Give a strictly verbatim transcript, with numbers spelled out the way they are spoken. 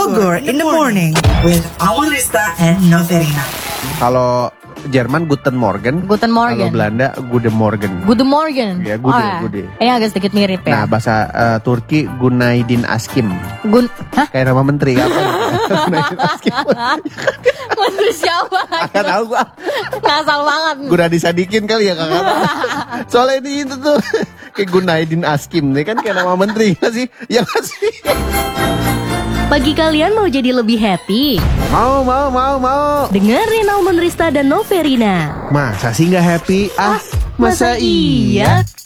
Bogor in the morning with Awan Rista and Noverina. Kalau Jerman Guten Morgen. Guten Morgen. Kalau Belanda Guten Morgen. Guten Morgen. Ya, gude, oh, gude. Ini agak sedikit mirip ya. Nah, bahasa uh, Turki Gunaydin Askim. Gun Hah? Kayak nama menteri kan? Gunaydin Askim. Menteri siapa? Enggak tahu gua. Ngasal banget. Gunadi Sadikin kali ya kakak. Soalnya ini itu tuh kayak Gunaydin Askim nih kan kayak nama menteri nggak sih? Ya nggak sih? Bagi kalian mau jadi lebih happy? Mau, mau, mau, mau. Dengerin Awan Rista dan Noverina. Masa sih nggak happy? Ah, masa, Masa iya?